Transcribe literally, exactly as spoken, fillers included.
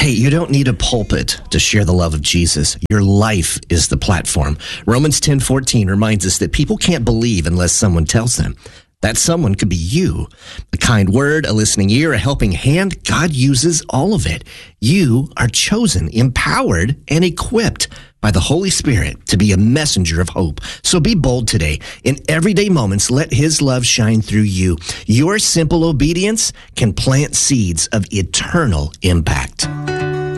Hey, you don't need a pulpit to share the love of Jesus. Your life is the platform. Romans ten fourteen reminds us that people can't believe unless someone tells them. That someone could be you. A kind word, a listening ear, a helping hand, God uses all of it. You are chosen, empowered, and equipped by the Holy Spirit to be a messenger of hope. So be bold today. In everyday moments, let His love shine through you. Your simple obedience can plant seeds of eternal impact.